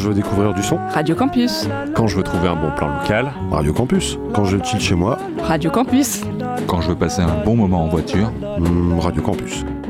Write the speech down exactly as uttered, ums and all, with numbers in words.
je veux découvrir du son. Radio Campus. Quand je veux trouver un bon plan local. Radio Campus. Quand je chill chez moi. Radio Campus. Quand je veux passer un bon moment en voiture. Mmh, Radio Campus.